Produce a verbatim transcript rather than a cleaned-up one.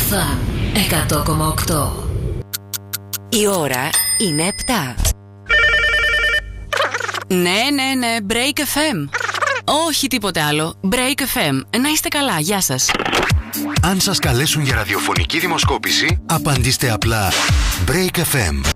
Φαν εκατό κόμμα οκτώ. Η ώρα είναι επτά. Ναι, ναι, ναι, Break εφ εμ. Όχι τίποτε άλλο, Break εφ εμ. Να είστε καλά, γεια σας. Αν σας καλέσουν για ραδιοφωνική δημοσκόπηση, απαντήστε απλά Break εφ εμ.